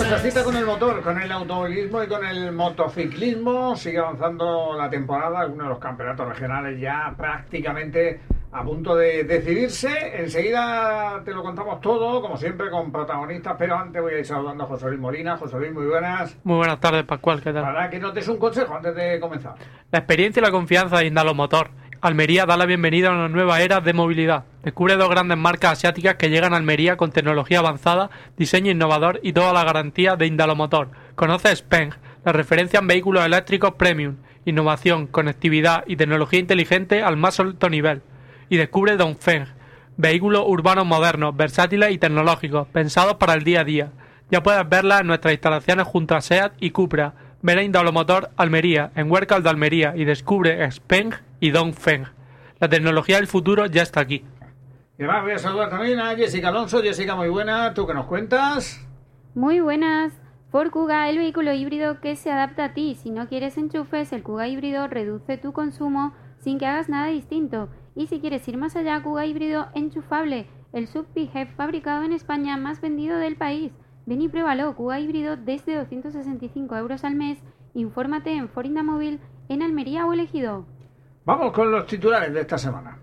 nuestra cita con el motor, con el automovilismo y con el motociclismo. Sigue avanzando la temporada, algunos de los campeonatos regionales ya prácticamente a punto de decidirse. Enseguida te lo contamos todo, como siempre, con protagonistas, pero antes voy a ir saludando a José Luis Molina. José Luis, muy buenas. Muy buenas tardes, Pascual, ¿qué tal? Para que nos des un consejo antes de comenzar. La experiencia y la confianza de Indalomotor. Almería da la bienvenida a una nueva era de movilidad. Descubre dos grandes marcas asiáticas que llegan a Almería con tecnología avanzada, diseño innovador y toda la garantía de Indalomotor. Conoce Speng, la referencia en vehículos eléctricos premium, innovación, conectividad y tecnología inteligente al más alto nivel. Y descubre Dongfeng, vehículos urbanos modernos, versátiles y tecnológicos, pensados para el día a día. Ya puedes verla en nuestras instalaciones junto a SEAT y Cupra. Ven a Indalomotor Almería, en Huércal de Almería, y descubre Speng y Dongfeng. La tecnología del futuro ya está aquí. Y además voy a saludar también a Jessica Alonso. Jessica, muy buena. ¿Tú qué nos cuentas? Muy buenas. Ford Kuga, el vehículo híbrido que se adapta a ti. Si no quieres enchufes, el Kuga híbrido reduce tu consumo sin que hagas nada distinto. Y si quieres ir más allá, Kuga híbrido enchufable, el sub PHEV fabricado en España más vendido del país. Ven y pruébalo, Kuga híbrido desde 265 euros al mes. Infórmate en Ford Indamóvil en Almería o Ejido. Vamos con los titulares de esta semana.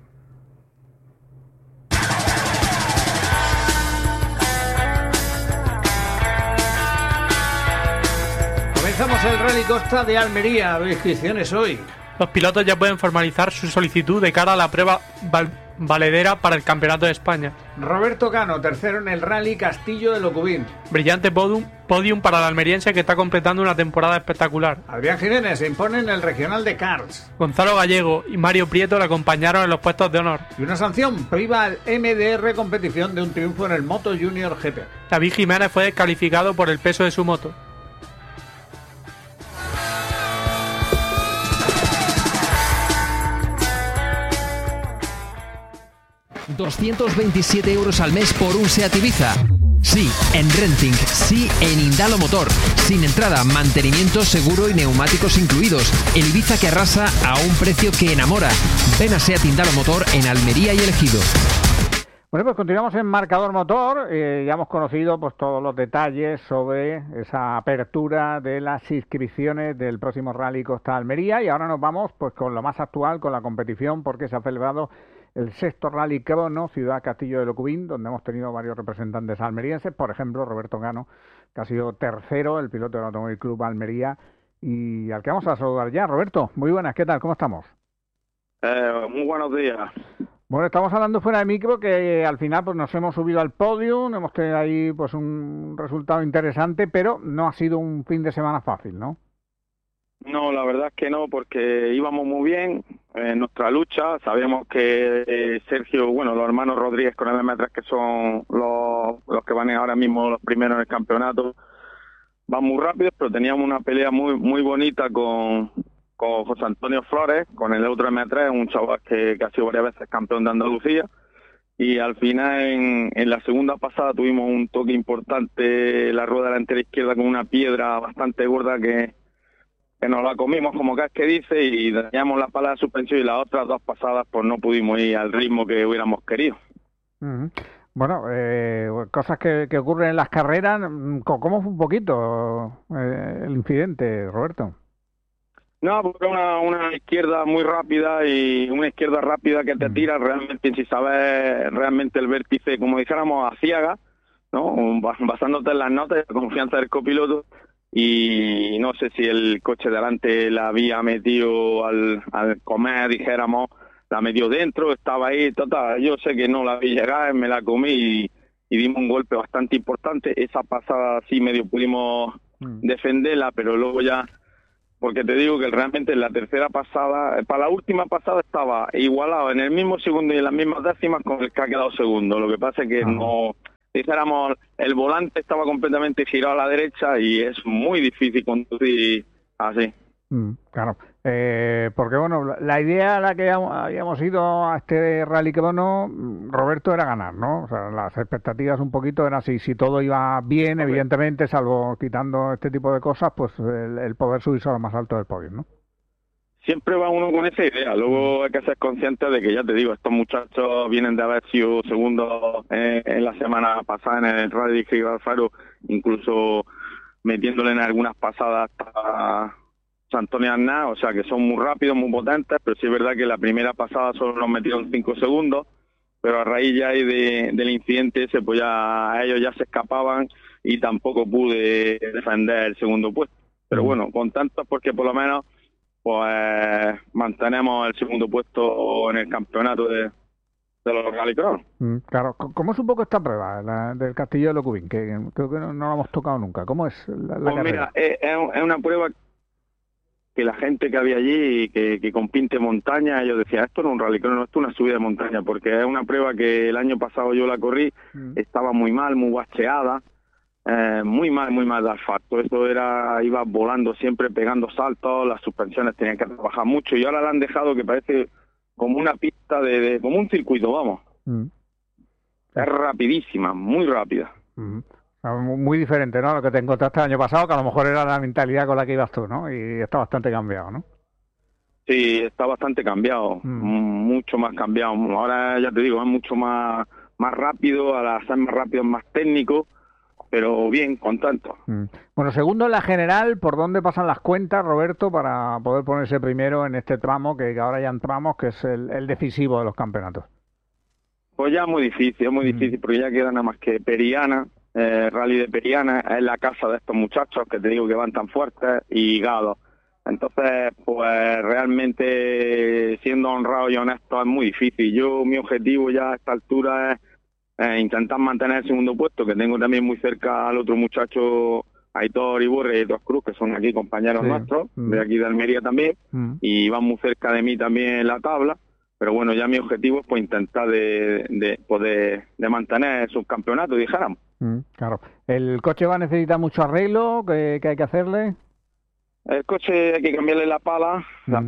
Comenzamos el Rally Costa de Almería. Abre inscripciones hoy. Los pilotos ya pueden formalizar su solicitud de cara a la prueba valedera para el Campeonato de España. Roberto Cano, tercero en el Rally Castillo de Locubín. Brillante podium para el almeriense que está completando una temporada espectacular. Adrián Jiménez se impone en el Regional de Cars. Gonzalo Gallego y Mario Prieto le acompañaron en los puestos de honor. Y una sanción priva al MDR Competición de un triunfo en el Moto Junior GP. David Jiménez fue descalificado por el peso de su moto. €227 al mes por un SEAT Ibiza. Sí, en renting, sí en Indalomotor. Sin entrada, mantenimiento, seguro y neumáticos incluidos. El Ibiza que arrasa a un precio que enamora. Ven a SEAT Indalomotor en Almería y El Ejido. Bueno, pues continuamos en Marcador Motor. Ya hemos conocido pues todos los detalles sobre esa apertura de las inscripciones del próximo Rally Costa Almería y ahora nos vamos pues con lo más actual, con la competición, porque se ha celebrado el sexto Rally Crono Ciudad Castillo de Locubín, donde hemos tenido varios representantes almerienses, por ejemplo Roberto Cano, que ha sido tercero, el piloto del Automóvil Club Almería, y al que vamos a saludar ya. Roberto, muy buenas, ¿qué tal? ¿Cómo estamos? Muy buenos días. Bueno, estamos hablando fuera de micro que al final pues nos hemos subido al podio, hemos tenido ahí pues un resultado interesante, pero no ha sido un fin de semana fácil, ¿no? No, la verdad es que no, porque íbamos muy bien en nuestra lucha. Sabíamos que Sergio, bueno, los hermanos Rodríguez con el M3, que son los que van ahora mismo los primeros en el campeonato, van muy rápidos, pero teníamos una pelea muy bonita con José Antonio Flores, con el otro M3, un chaval que ha sido varias veces campeón de Andalucía. Y al final, en la segunda pasada, tuvimos un toque importante, la rueda delantera izquierda con una piedra bastante gorda que nos la comimos, como que dice, y dañamos la pala de suspensión, y las otras dos pasadas pues no pudimos ir al ritmo que hubiéramos querido. Bueno, cosas que ocurren en las carreras. ¿Cómo fue un poquito el incidente, Roberto? No, porque una izquierda muy rápida y una izquierda rápida que te tira realmente, si sabes realmente el vértice, como dijéramos, a ciega, ¿no? Basándote en las notas y la confianza del copiloto. Y no sé si el coche de delante la había metido al comer, dijéramos, la metió dentro, estaba ahí, total, yo sé que no la vi llegar, me la comí y dimos un golpe bastante importante. Esa pasada sí medio pudimos defenderla, pero luego ya, porque te digo que realmente en la tercera pasada, para la última pasada estaba igualado en el mismo segundo y en las mismas décimas con el que ha quedado segundo. Lo que pasa es que no, dijéramos, el volante estaba completamente girado a la derecha y es muy difícil conducir así. Claro, porque bueno, la idea a la que habíamos ido a este Rally Crono, Roberto, era ganar, ¿no? O sea, las expectativas un poquito eran así, si todo iba bien, evidentemente, salvo quitando este tipo de cosas, pues el poder subirse a lo más alto del podio, ¿no? Siempre va uno con esa idea, luego hay que ser consciente de que, ya te digo, estos muchachos vienen de haber sido segundos en la semana pasada en el Rally de Gibraltar, incluso metiéndole en algunas pasadas a Antonio Arnaz, o sea que son muy rápidos, muy potentes, pero sí es verdad que la primera pasada solo nos metieron 5 segundos, pero a raíz ya ahí del incidente ese, pues ya ellos ya se escapaban y tampoco pude defender el segundo puesto. Pero bueno, contentos porque por lo menos pues mantenemos el segundo puesto en el campeonato de los rallycross. Claro, ¿cómo es un poco esta prueba, la del Castillo de Locubín? Que creo que no la hemos tocado nunca. ¿Cómo es la pues carrera? Mira, es una prueba que la gente que había allí, que compite montaña, ellos decían, esto no es un rallycross, no, esto es una subida de montaña, porque es una prueba que el año pasado yo la corrí, estaba muy mal, muy bacheada, muy mal de asfalto. Eso iba volando siempre, pegando saltos, las suspensiones tenían que trabajar mucho y ahora la han dejado que parece como una pista como un circuito, vamos. Es rapidísima, muy rápida. Muy diferente, ¿no? A lo que te encontraste el año pasado, que a lo mejor era la mentalidad con la que ibas tú, ¿no? Y está bastante cambiado, ¿no? Sí, está bastante cambiado, mucho más cambiado. Ahora, ya te digo, es mucho más rápido, al ser más rápido es más técnico, pero bien, contento. Bueno, segundo en la general, ¿por dónde pasan las cuentas, Roberto, para poder ponerse primero en este tramo, que ahora ya entramos, que es el decisivo de los campeonatos? Pues ya es muy difícil, porque ya queda nada más que Periana, Rally de Periana, es la casa de estos muchachos que te digo que van tan fuertes, y Gado. Entonces, pues realmente, siendo honrado y honesto, es muy difícil. Mi objetivo ya a esta altura es intentar mantener el segundo puesto, que tengo también muy cerca al otro muchacho, Aitor Iborre y Aitor Cruz, que son aquí compañeros nuestros, de aquí de Almería también, y van muy cerca de mí también en la tabla. Pero bueno, ya mi objetivo es pues intentar de poder mantener el subcampeonato, dijéramos. Claro. ¿El coche va a necesitar mucho arreglo? ¿Qué hay que hacerle? El coche hay que cambiarle la pala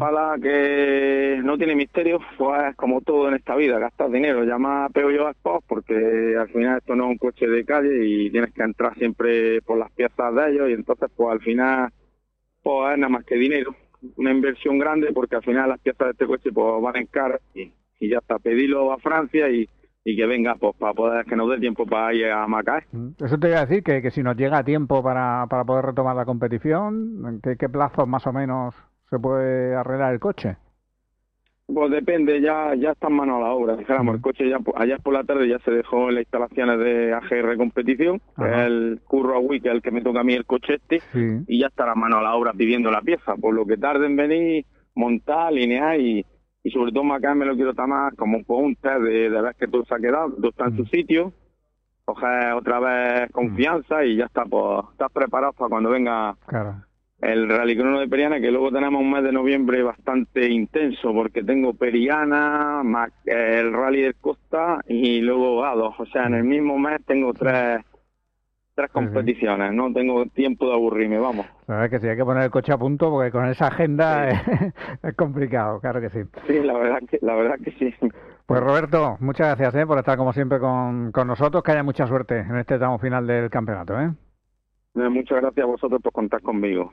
que no tiene misterio, pues como todo en esta vida, gastar dinero, llama a Peugeot Sport, porque al final esto no es un coche de calle y tienes que entrar siempre por las piezas de ellos, y entonces pues al final pues es nada más que dinero, una inversión grande, porque al final las piezas de este coche pues van en cara y ya está, pedirlo a Francia y que venga pues para poder, que nos dé tiempo para ir a Macaé. Eso te iba a decir, que si nos llega a tiempo para poder retomar la competición, ¿en qué plazos más o menos se puede arreglar el coche? Pues depende, ya está en mano a la obra, dijéramos. El coche ya ayer por la tarde ya se dejó en las instalaciones de AGR Competición, que es el Curro Agüí, que es el que me toca a mí el coche y ya está a mano a la obra pidiendo la pieza, por lo que tarde en venir, montar, alinear y sobre todo Macaé me lo quiero tomar como un test de ver que todo se ha quedado, todo está en su sitio, coger otra vez confianza y ya está, pues estás preparado para cuando venga el Rallycross de Periana, que luego tenemos un mes de noviembre bastante intenso, porque tengo Periana, el Rally del Costa y luego Gado, o sea, en el mismo mes tengo tres competiciones, no tengo tiempo de aburrirme, vamos. La verdad es que sí, hay que poner el coche a punto, porque con esa agenda es complicado, claro que sí. Sí, la verdad que sí. Pues Roberto, muchas gracias por estar como siempre con nosotros, que haya mucha suerte en este tramo final del campeonato. Muchas gracias a vosotros por contar conmigo.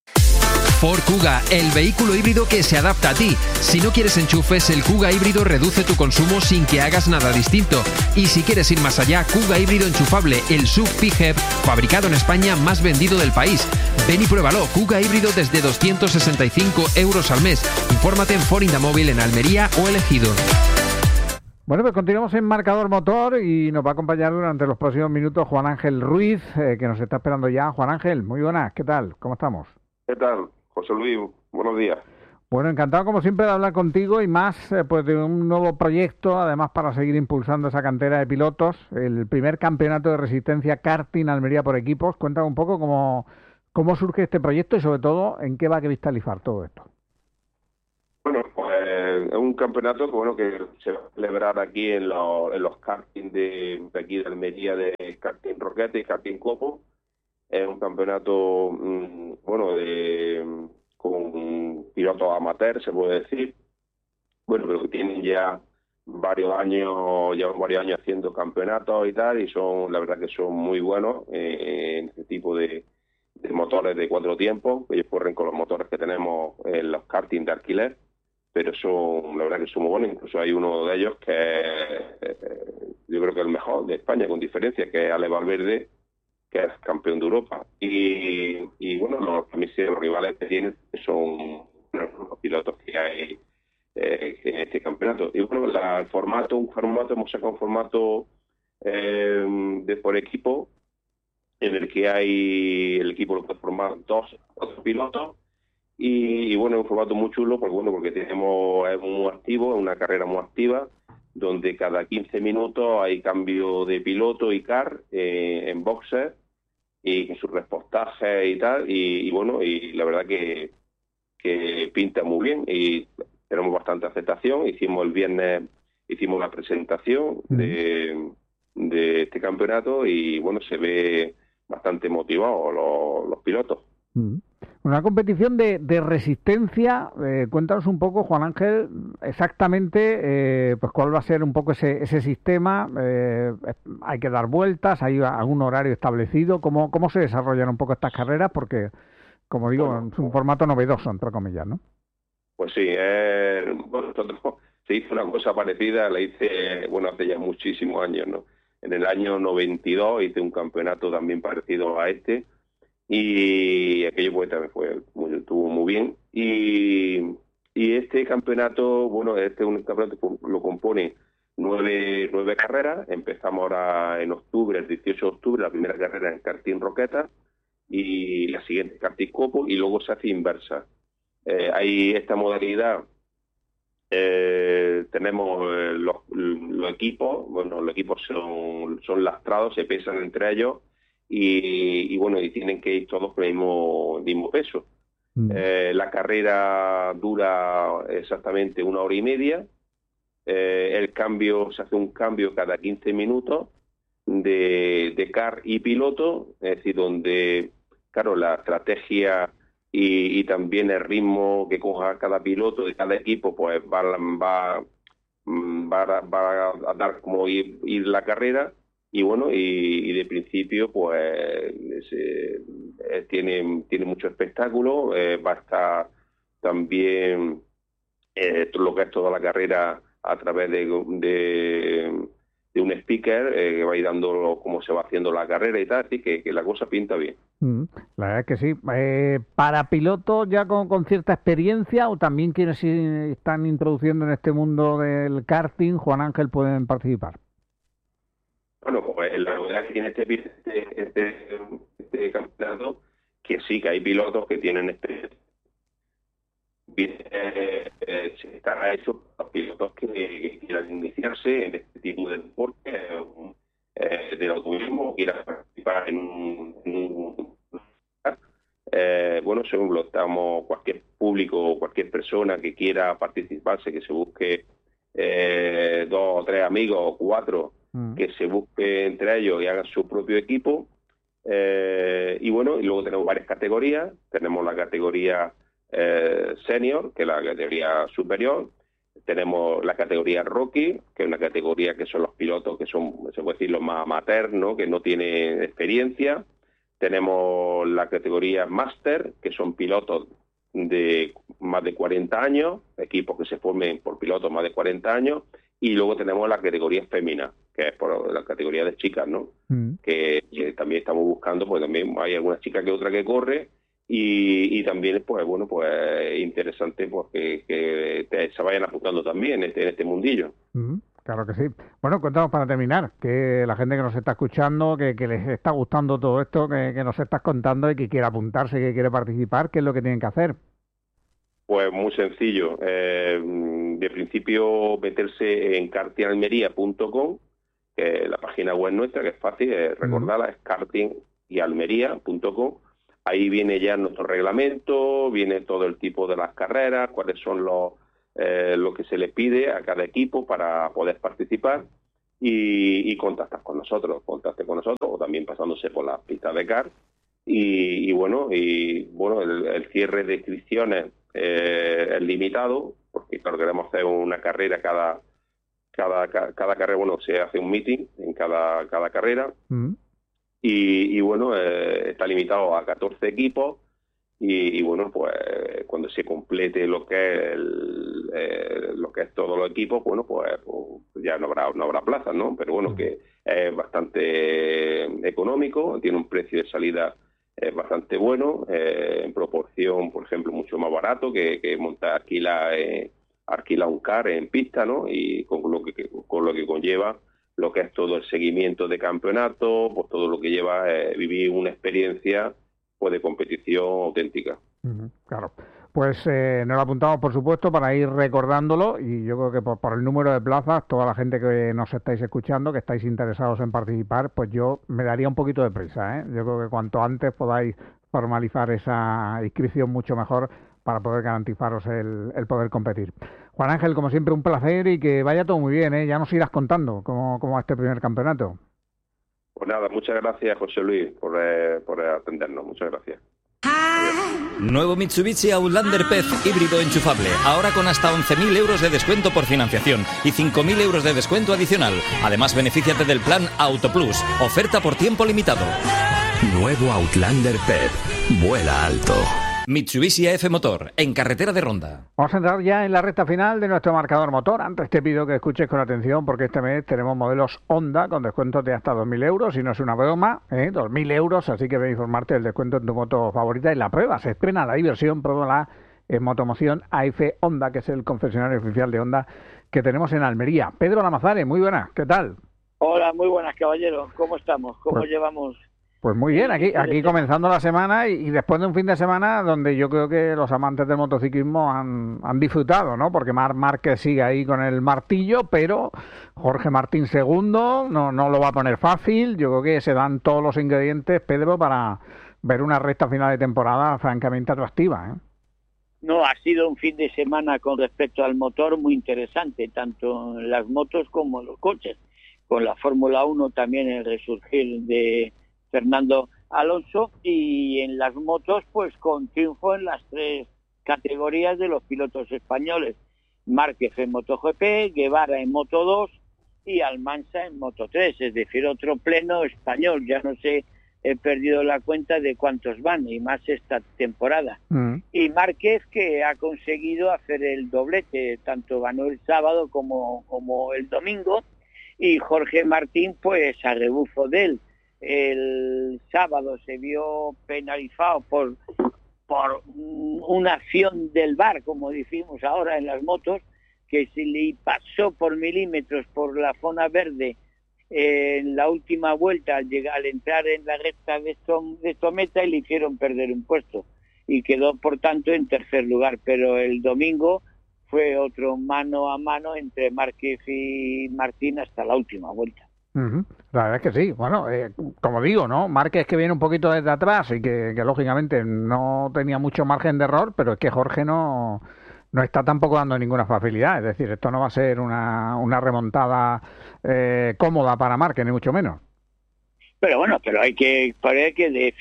Ford Kuga, el vehículo híbrido que se adapta a ti. Si no quieres enchufes, el Kuga híbrido reduce tu consumo sin que hagas nada distinto. Y si quieres ir más allá, Kuga híbrido enchufable, el SUV PHEV, fabricado en España, más vendido del país. Ven y pruébalo, Kuga híbrido desde 265 euros al mes. Infórmate en Ford Indamóvil en Almería o El Ejido. Bueno, pues continuamos en Marcador Motor y nos va a acompañar durante los próximos minutos Juan Ángel Ruiz, que nos está esperando ya. Juan Ángel, muy buenas, ¿qué tal? ¿Cómo estamos? ¿Qué tal, José Luis? Buenos días. Bueno, encantado como siempre de hablar contigo y más pues de un nuevo proyecto, además para seguir impulsando esa cantera de pilotos, el primer campeonato de resistencia karting Almería por equipos. Cuéntame un poco cómo surge este proyecto y sobre todo en qué va a cristalizar todo esto. Bueno, pues es un campeonato que se va a celebrar aquí en los karting de aquí de Almería, de karting Roquete y karting Copo. Es un campeonato, con pilotos amateurs, se puede decir. Bueno, pero que tienen ya varios años haciendo campeonatos y tal, y la verdad que son muy buenos en este tipo de motores de 4 tiempos. Ellos corren con los motores que tenemos en los karting de alquiler, pero la verdad que son muy buenos. Incluso hay uno de ellos que yo creo que es el mejor de España, con diferencia, que es Ale Valverde, que es campeón de Europa. Y bueno, los rivales que tienen son los pilotos que hay en este campeonato. Y bueno, hemos sacado un formato de por equipo, en el que el equipo lo puede formar 2 o 4 pilotos. Y bueno, es un formato muy chulo, porque es muy activo, es una carrera muy activa, donde cada 15 minutos hay cambio de piloto y car en boxes y con sus repostajes y tal, y bueno, y la verdad que pinta muy bien y tenemos bastante aceptación. El viernes hicimos la presentación de este campeonato y bueno, se ve bastante motivados los pilotos. Una competición de resistencia. Cuéntanos un poco, Juan Ángel, exactamente pues cuál va a ser un poco ese sistema. Hay que dar vueltas, hay algún horario establecido. ¿Cómo se desarrollan un poco estas carreras? Porque, como digo, es un formato novedoso, entre comillas, ¿no? Pues sí, nosotros se hizo una cosa parecida, la hice, hace ya muchísimos años, ¿no? En el año 92 hice un campeonato también parecido a este, y aquello pues también estuvo muy bien. Y este campeonato, este es un campeonato que lo compone 9 carreras. Empezamos ahora en octubre, el 18 de octubre, la primera carrera en karting Roqueta y la siguiente karting Copo, y luego se hace inversa. Hay esta modalidad. Tenemos los equipos. Los equipos son lastrados, se pesan entre ellos y tienen que ir todos con el mismo peso. La carrera dura exactamente 1 hora y media. Se hace un cambio cada 15 minutos de car y piloto, es decir, donde, claro, la estrategia y también el ritmo que coja cada piloto de cada equipo, pues va a dar como ir la carrera. Y de principio pues tiene mucho espectáculo. Va a estar también lo que es toda la carrera a través de un speaker que va a ir dando cómo se va haciendo la carrera y tal, así que la cosa pinta bien. La verdad es que sí. ¿Para pilotos ya con cierta experiencia o también quienes se están introduciendo en este mundo del karting, Juan Ángel, pueden participar? Bueno, pues la novedad que tiene este campeonato, que sí que hay pilotos que tienen experiencia. Estará hecho para los pilotos que quieran iniciarse en este tipo de deporte, del automovilismo, quieran participar en un según lo estamos, cualquier público o cualquier persona que quiera participarse, que se busque 2 o 3 amigos o 4, que se busque entre ellos y hagan su propio equipo. Y luego tenemos varias categorías. Tenemos la categoría senior, que es la categoría superior. Tenemos la categoría rookie, que es una categoría que son los pilotos que son, se puede decir, los más amateurs, ¿no? Que no tienen experiencia. Tenemos la categoría master, que son pilotos de más de 40 años, equipos que se formen por pilotos más de 40 años. Y luego tenemos la categoría femina, que es por la categoría de chicas, ¿no? Que también estamos buscando, pues también hay alguna chica que otra que corre. Y también, pues interesante pues que se vayan apuntando también en este mundillo. Claro que sí. Bueno, cuéntanos para terminar, que la gente que nos está escuchando, que les está gustando todo esto que nos estás contando y que quiere apuntarse, que quiere participar, ¿qué es lo que tienen que hacer? Pues muy sencillo. De principio, meterse en kartingalmería.com, que es la página web nuestra, que es fácil, recordarla, es kartingalmería.com. Ahí viene ya nuestro reglamento, viene todo el tipo de las carreras, cuáles son lo que se le pide a cada equipo para poder participar y contactar con nosotros. Contacte con nosotros o también pasándose por las pistas de kart. El cierre de inscripciones es limitado, porque claro, queremos hacer una carrera cada carrera, se hace un meeting en cada carrera. Está limitado a 14 equipos y bueno, pues cuando se complete lo que es todos los equipos, bueno, pues ya no habrá plazas, ¿no? Pero bueno, que es bastante económico, tiene un precio de salida bastante bueno, en proporción, por ejemplo, mucho más barato que alquila un car en pista, ¿no? Y con lo que conlleva lo que es todo el seguimiento de campeonato, pues todo lo que lleva vivir una experiencia pues de competición auténtica. Claro. Pues nos lo apuntamos, por supuesto, para ir recordándolo, y yo creo que por el número de plazas, toda la gente que nos estáis escuchando, que estáis interesados en participar, pues yo me daría un poquito de prisa, ¿eh? Yo creo que cuanto antes podáis formalizar esa inscripción, mucho mejor, para poder garantizaros el poder competir. Juan Ángel, como siempre, un placer y que vaya todo muy bien, ¿eh? Ya nos irás contando cómo va este primer campeonato. Pues nada, muchas gracias, José Luis, por atendernos. Muchas gracias. Nuevo Mitsubishi Outlander PHEV híbrido enchufable, ahora con hasta 11.000 euros de descuento por financiación y 5.000 euros de descuento adicional. Además, benefíciate del plan Auto Plus, oferta por tiempo limitado. Nuevo Outlander PHEV, vuela alto. Mitsubishi AF Motor, en carretera de Ronda. Vamos a entrar ya en la recta final de nuestro marcador motor. Antes te pido que escuches con atención porque este mes tenemos modelos Honda con descuentos de hasta 2.000 euros, y no es una broma, 2.000 euros, así que ve a informarte del descuento en tu moto favorita. Y la prueba, se estrena la diversión, pruébala en Motomoción AF Honda, que es el concesionario oficial de Honda que tenemos en Almería. Pedro Lamazare, muy buenas, ¿qué tal? Hola, muy buenas, caballero. ¿Cómo estamos? ¿Cómo llevamos? Pues muy bien, aquí comenzando la semana y después de un fin de semana donde yo creo que los amantes del motociclismo han disfrutado, ¿no? Porque Marc Márquez sigue ahí con el martillo, pero Jorge Martín segundo no lo va a poner fácil. Yo creo que se dan todos los ingredientes, Pedro, para ver una recta final de temporada francamente atractiva, ¿eh? No, ha sido un fin de semana con respecto al motor muy interesante, tanto en las motos como en los coches. Con la Fórmula 1 también el resurgir de Fernando Alonso, y en las motos pues con triunfo en las tres categorías de los pilotos españoles: Márquez en MotoGP, Guevara en Moto2 y Almansa en Moto3, es decir, otro pleno español. Ya no sé, he perdido la cuenta de cuántos van, y más esta temporada. Y Márquez, que ha conseguido hacer el doblete, tanto ganó el sábado como el domingo, y Jorge Martín pues a rebufo de él. El sábado se vio penalizado por una acción del VAR, como decimos ahora en las motos, que se le pasó por milímetros por la zona verde en la última vuelta al entrar en la recta de Estometa, y le hicieron perder un puesto y quedó por tanto en tercer lugar. Pero el domingo fue otro mano a mano entre Márquez y Martín hasta la última vuelta. La verdad es que sí. Bueno, como digo, ¿no? Márquez, que viene un poquito desde atrás y que lógicamente no tenía mucho margen de error, pero es que Jorge no está tampoco dando ninguna facilidad. Es decir, esto no va a ser una remontada cómoda para Márquez, ni mucho menos. Pero bueno, hay que poner que de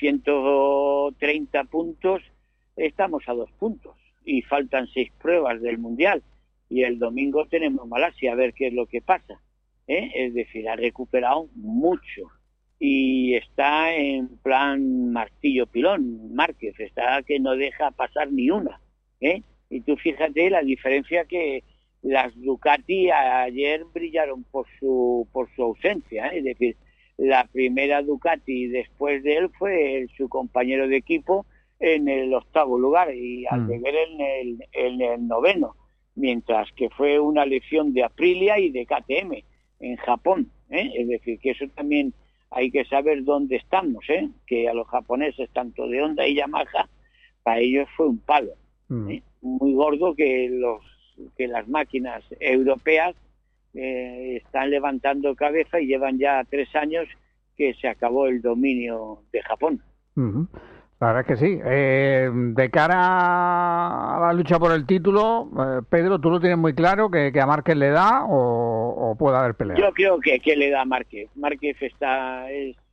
130 puntos estamos a 2 puntos y faltan 6 pruebas del Mundial, y el domingo tenemos Malasia, a ver qué es lo que pasa. Es decir, ha recuperado mucho y está en plan martillo pilón. Márquez está que no deja pasar ni una, y tú fíjate la diferencia, que las Ducati ayer brillaron por su ausencia, es decir, la primera Ducati después de él fue su compañero de equipo en el 8º lugar y Aldeguer en el 9º, mientras que fue una lección de Aprilia y de KTM en Japón, es decir, que eso también hay que saber dónde estamos, que a los japoneses, tanto de Honda y Yamaha, para ellos fue un palo, muy gordo, que las máquinas europeas están levantando cabeza y llevan ya 3 años que se acabó el dominio de Japón. La verdad es que sí. De cara a la lucha por el título, Pedro, ¿tú lo tienes muy claro que a Márquez le da o puede haber pelea? Yo creo que le da a Márquez. Márquez es